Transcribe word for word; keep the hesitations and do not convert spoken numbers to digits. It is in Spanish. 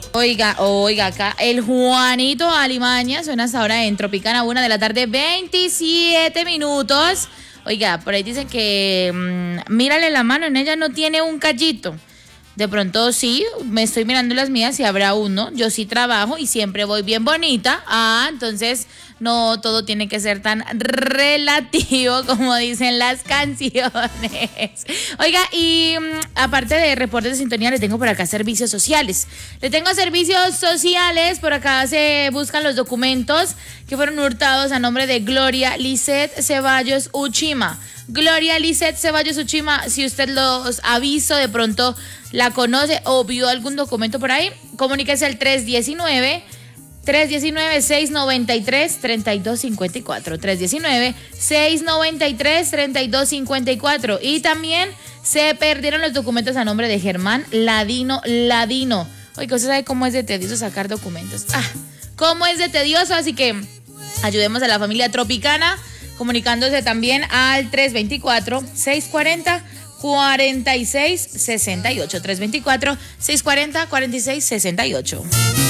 Oiga, oiga, acá el Juanito Alimaña suena hasta ahora en Tropicana, una de la tarde, veintisiete minutos. Oiga, por ahí dicen que mmm, mírale la mano, en ella no tiene un callito. De pronto sí, me estoy mirando las mías y habrá uno. Yo sí trabajo y siempre voy bien bonita. Ah, entonces no todo tiene que ser tan relativo como dicen las canciones. Oiga, y mmm, aparte de reportes de sintonía, le tengo por acá servicios sociales. Le tengo servicios sociales, por acá se buscan los documentos que fueron hurtados a nombre de Gloria Lisset Ceballos Uchima. Gloria Lisset Ceballos Uchima, si usted los aviso, de pronto la conoce o vio algún documento por ahí, comuníquese al tres diecinueve, seiscientos noventa y tres, treinta y dos cincuenta y cuatro. tres diecinueve, seiscientos noventa y tres, treinta y dos cincuenta y cuatro. Y también se perdieron los documentos a nombre de Germán Ladino Ladino. Oiga, ¿usted sabe cómo es de tedioso sacar documentos? Ah, cómo es de tedioso, así que ayudemos a la familia Tropicana comunicándose también al tres veinticuatro, seiscientos cuarenta, cuarenta y seis sesenta y ocho. tres veinticuatro, seiscientos cuarenta, cuarenta y seis sesenta y ocho.